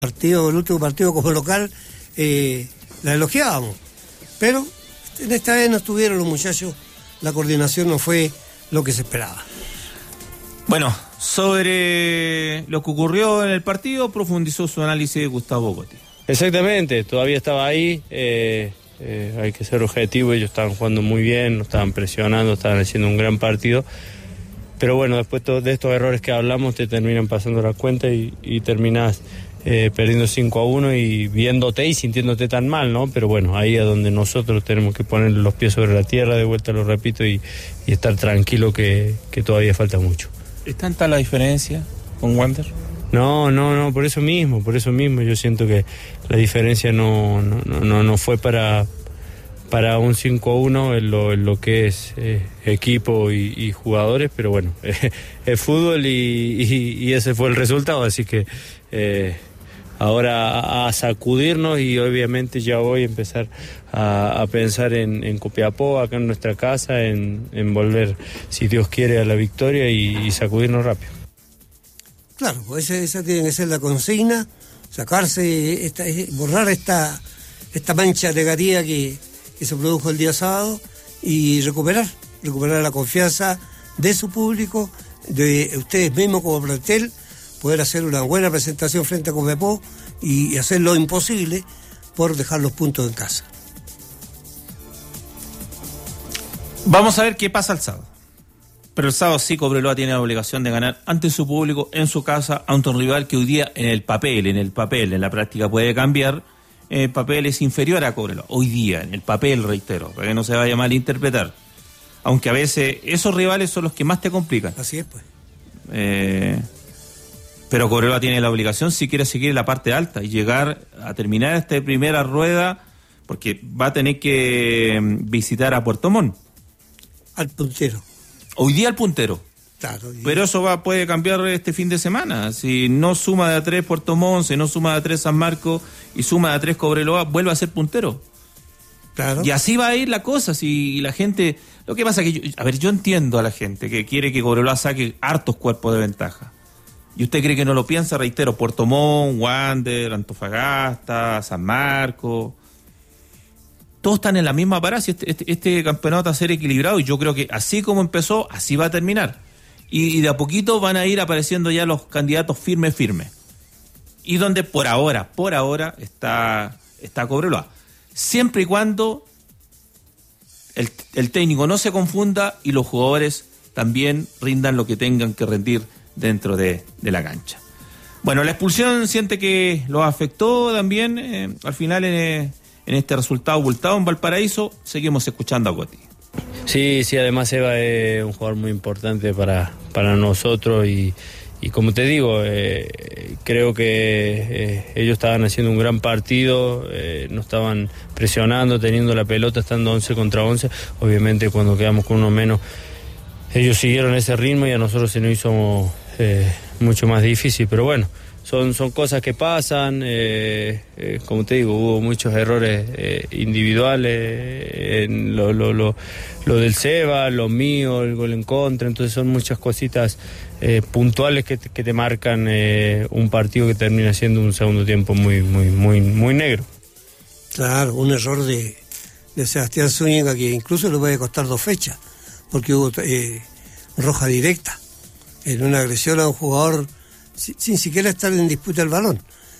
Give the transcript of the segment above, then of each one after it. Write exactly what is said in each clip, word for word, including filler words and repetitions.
partido, el último partido como local, eh, la elogiábamos, pero en esta vez no estuvieron los muchachos, la coordinación no fue lo que se esperaba. Bueno, sobre lo que ocurrió en el partido, profundizó su análisis Gustavo Coty. Exactamente, todavía estaba ahí, eh, eh, hay que ser objetivo, ellos estaban jugando muy bien, nos estaban presionando, estaban haciendo un gran partido, pero bueno, después de estos errores que hablamos te terminan pasando la cuenta y, y terminás eh, perdiendo cinco a uno y viéndote y sintiéndote tan mal, ¿no? Pero bueno, ahí es donde nosotros tenemos que poner los pies sobre la tierra, de vuelta lo repito, y, y estar tranquilo que, que todavía falta mucho. ¿Es tanta la diferencia con Wander? No, no, no, por eso mismo, por eso mismo yo siento que la diferencia no, no, no, no fue para, para un cinco a uno en lo, en lo que es eh, equipo y, y jugadores, pero bueno, eh, es fútbol y, y, y ese fue el resultado, así que eh, ahora a, a sacudirnos y obviamente ya voy a empezar a, a pensar en, en Copiapó, acá en nuestra casa, en, en volver, si Dios quiere, a la victoria y, y sacudirnos rápido. Claro, pues esa, esa tiene que ser la consigna, sacarse, esta, borrar esta, esta mancha negativa que, que se produjo el día sábado y recuperar, recuperar la confianza de su público, de ustedes mismos como plantel, poder hacer una buena presentación frente a Copiapó y hacer lo imposible por dejar los puntos en casa. Vamos a ver qué pasa el sábado. Pero el sábado sí Cobreloa tiene la obligación de ganar ante su público, en su casa, ante un rival que hoy día en el papel, en el papel, en la práctica puede cambiar. En el papel es inferior a Cobreloa. Hoy día, en el papel, reitero, para que no se vaya a malinterpretar. Aunque a veces esos rivales son los que más te complican. Así es, pues. Eh, pero Cobreloa tiene la obligación, si quiere seguir en la parte alta y llegar a terminar esta primera rueda, porque va a tener que visitar a Puerto Montt. Al puntero. Hoy día el puntero. Claro, pero eso va puede cambiar este fin de semana. Si no suma de a tres Puerto Montt, si no suma de a tres San Marcos y suma de a tres Cobreloa, vuelve a ser puntero. Claro. Y así va a ir la cosa. Si la gente, lo que pasa es que yo, a ver, yo entiendo a la gente que quiere que Cobreloa saque hartos cuerpos de ventaja. Y usted cree que no lo piensa, reitero, Puerto Montt, Wander, Antofagasta, San Marcos. Todos están en la misma parada. Este, este, este campeonato va a ser equilibrado y yo creo que así como empezó, así va a terminar. Y, y de a poquito van a ir apareciendo ya los candidatos firmes, firmes. Y donde por ahora, por ahora está, está Cobreloa. Siempre y cuando el, el técnico no se confunda y los jugadores también rindan lo que tengan que rendir dentro de, de la cancha. Bueno, la expulsión siente que lo afectó también eh, al final en... Eh, En este resultado abultado en Valparaíso. Seguimos escuchando a Coty. Sí, sí, además Eva es un jugador muy importante para, para nosotros y, y como te digo, eh, creo que eh, ellos estaban haciendo un gran partido, eh, no estaban presionando, teniendo la pelota, estando once contra once. Obviamente cuando quedamos con uno menos, ellos siguieron ese ritmo y a nosotros se nos hizo eh, mucho más difícil, pero bueno. Son, son cosas que pasan, eh, eh, como te digo, hubo muchos errores eh, individuales, eh, en lo, lo, lo, lo del Seba, lo mío, el gol en contra, entonces son muchas cositas eh, puntuales que te, que te marcan eh, un partido que termina siendo un segundo tiempo muy, muy, muy, muy negro. Claro, un error de, de Sebastián Zúñiga que incluso le puede costar dos fechas, porque hubo eh, roja directa en una agresión a un jugador sin, sin siquiera estar en disputa el balón.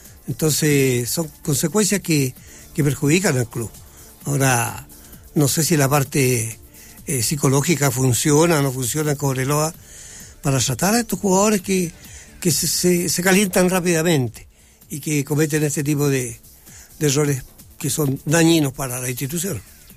Entonces son consecuencias que, que perjudican al club. Ahora, no sé si la parte eh, psicológica funciona o no funciona en Cobreloa para tratar a estos jugadores que, que se, se, se calientan rápidamente y que cometen este tipo de, de errores que son dañinos para la institución.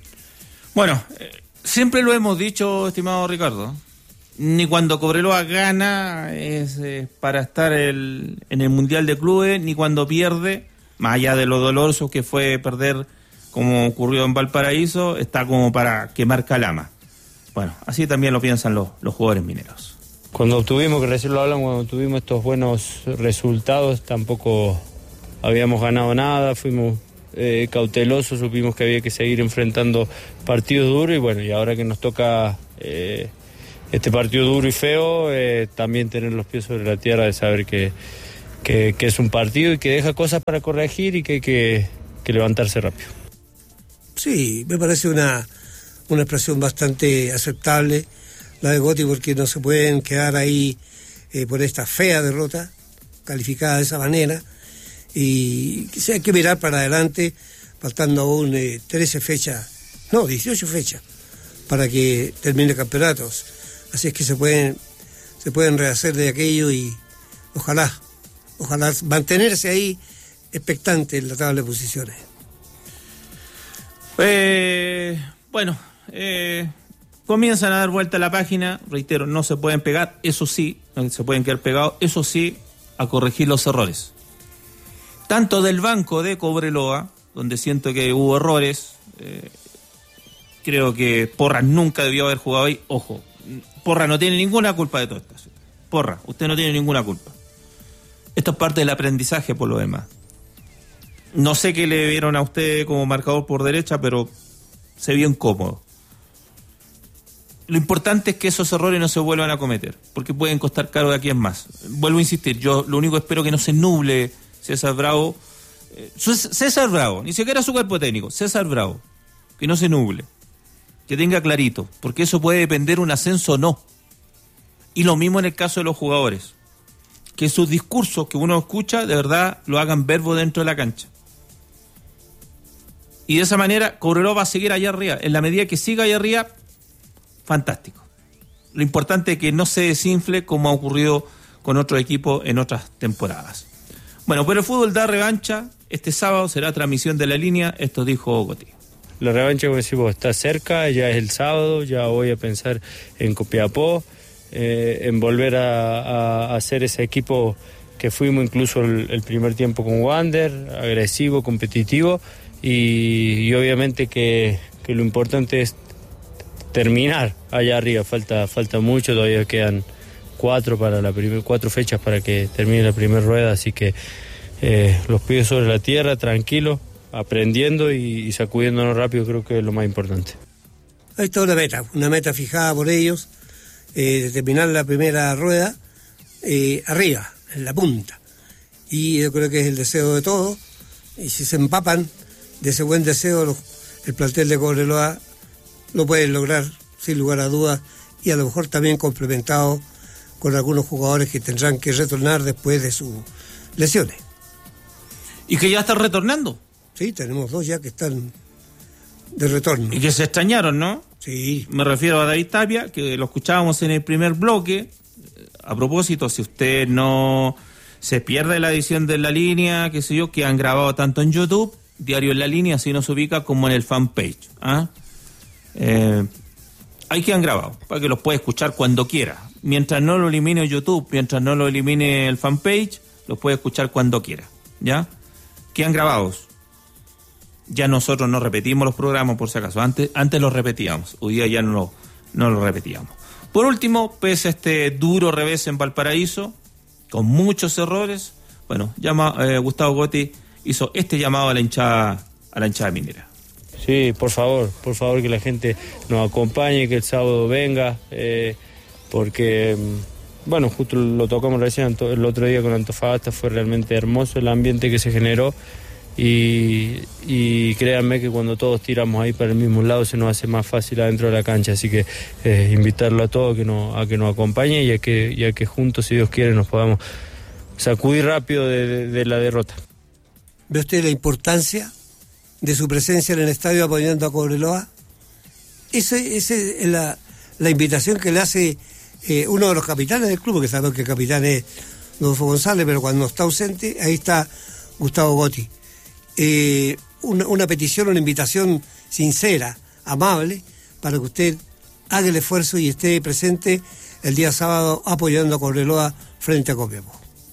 Bueno, eh, siempre lo hemos dicho, estimado Ricardo, ni cuando Cobreloa gana es eh, para estar el, en el Mundial de Clubes, ni cuando pierde, más allá de lo doloroso que fue perder como ocurrió en Valparaíso, está como para quemar calama. Bueno, así también lo piensan los, los jugadores mineros. Cuando obtuvimos, que recién lo hablamos, cuando tuvimos estos buenos resultados, tampoco habíamos ganado nada, fuimos eh, cautelosos, supimos que había que seguir enfrentando partidos duros y bueno, y ahora que nos toca eh, este partido duro y feo, eh, también tener los pies sobre la tierra de saber que, que, que es un partido y que deja cosas para corregir y que hay que, que levantarse rápido. Sí, me parece una, una expresión bastante aceptable la de Gotti, porque no se pueden quedar ahí eh, por esta fea derrota calificada de esa manera, y que hay que mirar para adelante, faltando aún eh, trece fechas, no, dieciocho fechas para que termine campeonatos, así es que se pueden se pueden rehacer de aquello y ojalá ojalá mantenerse ahí expectante en la tabla de posiciones. Eh, bueno, eh, comienzan a dar vuelta a la página, reitero, no se pueden pegar, eso sí, no se pueden quedar pegados, eso sí, a corregir los errores. Tanto del banco de Cobreloa, donde siento que hubo errores, eh, creo que Porras nunca debió haber jugado ahí, ojo, Porras no tiene ninguna culpa de todo esto. Porras, usted no tiene ninguna culpa. Esto es parte del aprendizaje por lo demás. No sé qué le vieron a usted como marcador por derecha, pero se vio incómodo. Lo importante es que esos errores no se vuelvan a cometer, porque pueden costar caro de aquí en más. Vuelvo a insistir, yo lo único que espero que no se nuble César Bravo. Eh, César Bravo, ni siquiera su cuerpo técnico, César Bravo, que no se nuble, que tenga clarito, porque eso puede depender un ascenso o no. Y lo mismo en el caso de los jugadores, que sus discursos que uno escucha, de verdad, lo hagan verbo dentro de la cancha. Y de esa manera, Cobreloa va a seguir allá arriba. En la medida que siga allá arriba, fantástico. Lo importante es que no se desinfle como ha ocurrido con otros equipos en otras temporadas. Bueno, pero el fútbol da revancha. Este sábado será transmisión de La Línea. Esto dijo Gotti. La revancha, como decimos, está cerca, ya es el sábado, ya voy a pensar en Copiapó, eh, en volver a, a, a hacer ese equipo que fuimos incluso el, el primer tiempo con Wander, agresivo, competitivo, y, y obviamente que, que lo importante es terminar allá arriba. Falta, falta mucho, todavía quedan cuatro para la primer, cuatro fechas para que termine la primera rueda, así que eh, los pies sobre la tierra, tranquilos, aprendiendo y, y sacudiéndonos rápido, creo que es lo más importante. Ahí está una meta, una meta fijada por ellos, eh, de terminar la primera rueda eh, arriba, en la punta. Y yo creo que es el deseo de todos, y si se empapan de ese buen deseo, los, el plantel de Cobreloa lo pueden lograr sin lugar a dudas, y a lo mejor también complementado con algunos jugadores que tendrán que retornar después de sus lesiones. Y que ya están retornando. Sí, tenemos dos ya que están de retorno. Y que se extrañaron, ¿no? Sí. Me refiero a David Tapia, que lo escuchábamos en el primer bloque. A propósito, si usted no se pierde la edición de La Línea, qué sé yo, que han grabado tanto en YouTube, Diario en La Línea, así nos ubica, como en el fanpage. ¿Ah? Eh, ahí que han grabado, para que los pueda escuchar cuando quiera. Mientras no lo elimine YouTube, mientras no lo elimine el fanpage, los puede escuchar cuando quiera. ¿Ya? Quedan grabados. Ya nosotros no repetimos los programas, por si acaso. Antes, antes los repetíamos. Hoy día ya no lo, no lo repetíamos. Por último, pese a este duro revés en Valparaíso, con muchos errores, bueno, llama, eh, Gustavo Gotti hizo este llamado a la hinchada, a la hinchada minera. Sí, por favor, por favor que la gente nos acompañe, que el sábado venga, eh, porque, bueno, justo lo tocamos recién el otro día con Antofagasta, fue realmente hermoso el ambiente que se generó. Y, y créanme que cuando todos tiramos ahí para el mismo lado se nos hace más fácil adentro de la cancha, así que eh, invitarlo a todos que nos, a que nos acompañe y a que, y a que juntos, si Dios quiere, nos podamos sacudir rápido de, de, de la derrota. ¿Ve usted la importancia de su presencia en el estadio apoyando a Cobreloa? Esa es la, la invitación que le hace eh, uno de los capitanes del club, que sabemos que el capitán es Rodolfo González, pero cuando está ausente, ahí está Gustavo Gotti. Eh, una, una petición, una invitación sincera, amable, para que usted haga el esfuerzo y esté presente el día sábado apoyando a Cobreloa frente a Copiapó.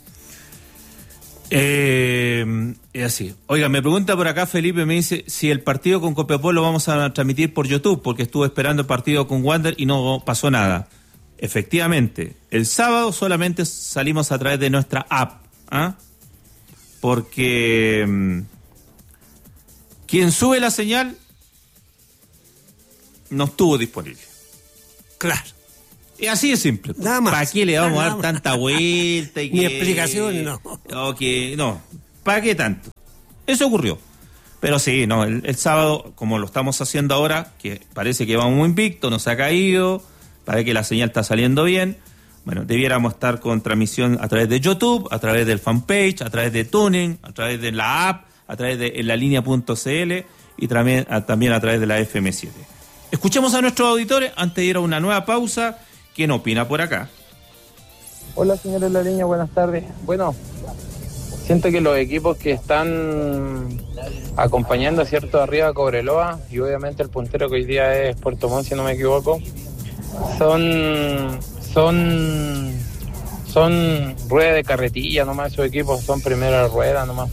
Eh, es así. Oiga, me pregunta por acá Felipe, me dice si el partido con Copiapó lo vamos a transmitir por YouTube, porque estuve esperando el partido con Wander y no pasó nada. Efectivamente, el sábado solamente salimos a través de nuestra app, ¿ah? Porque um, quien sube la señal no estuvo disponible. Claro. Y así de simple. Nada más. ¿Para qué le vamos a dar Nada tanta vuelta? Y que, Ni explicaciones, no. No, que, no. ¿Para qué tanto? Eso ocurrió. Pero sí, no, el, el sábado, como lo estamos haciendo ahora, que parece que vamos muy invicto, no se ha caído, parece que la señal está saliendo bien. Bueno, debiéramos estar con transmisión a través de YouTube, a través del fanpage, a través de Tuning, a través de la app, a través de en la línea punto c l y también a, también a través de la F M siete. Escuchemos a nuestros auditores antes de ir a una nueva pausa. ¿Quién opina por acá? Hola, señores La Línea, buenas tardes. Bueno, siento que los equipos que están acompañando, ¿cierto?, arriba a Cobreloa, y obviamente el puntero que hoy día es Puerto Montt, si no me equivoco, son son son ruedas de carretilla nomás. Esos equipos son primera rueda nomás.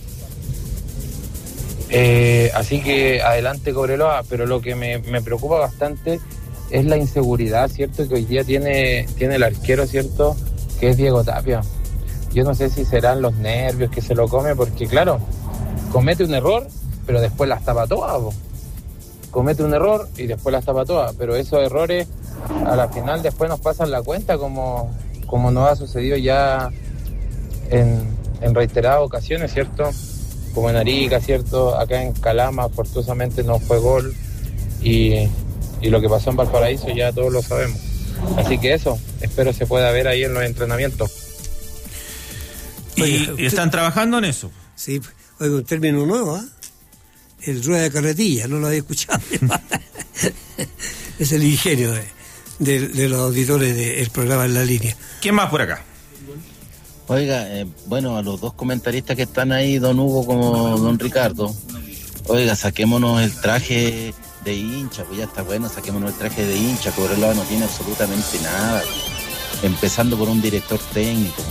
Eh, así que adelante Cobreloa, pero lo que me, me preocupa bastante es la inseguridad, ¿cierto?, que hoy día tiene, tiene el arquero, ¿cierto?, que es Diego Tapia. Yo no sé si serán los nervios que se lo come, porque claro, comete un error, pero después las tapa todas, po. Comete un error y después las tapa todas, pero esos errores a la final después nos pasan la cuenta, como, como nos ha sucedido ya en, en reiteradas ocasiones, ¿cierto?, como en Arica, ¿cierto?, acá en Calama forzosamente no fue gol, y, y lo que pasó en Valparaíso ya todos lo sabemos. Así que eso, espero se pueda ver ahí en los entrenamientos. Y, Oye, y usted- están trabajando en eso. Sí, oiga, un término nuevo, ¿ah? El rueda de carretilla, no lo había escuchado. Es el ingenio de, de- de los auditores del programa En la Línea. ¿Quién más por acá? Oiga, eh, bueno, a los dos comentaristas que están ahí, don Hugo como don Ricardo, oiga, saquémonos el traje de hincha, pues ya está bueno, saquémonos el traje de hincha, Cobreloa no tiene absolutamente nada, empezando por un director técnico.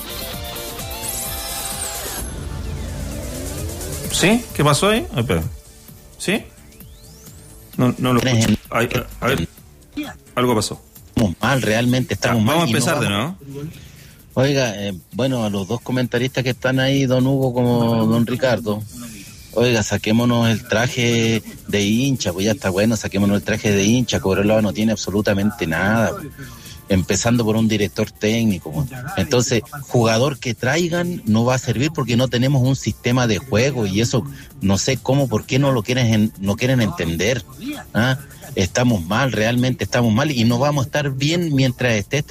¿Sí? ¿Qué pasó ahí? Ay, espera. ¿Sí? No, no lo escucho. Ay, a ver, algo pasó. Estamos mal, realmente estamos mal. Vamos a y no empezar de vamos- nuevo. Oiga, eh, bueno, a los dos comentaristas que están ahí, don Hugo como don Ricardo, oiga, saquémonos el traje de hincha, pues ya está bueno, saquémonos el traje de hincha, Cobreloa no tiene absolutamente nada, pues. Empezando por un director técnico, pues. Entonces, jugador que traigan no va a servir porque no tenemos un sistema de juego, y eso no sé cómo, por qué no lo quieren, en- no quieren entender, ¿ah? Estamos mal, realmente estamos mal, y no vamos a estar bien mientras esté este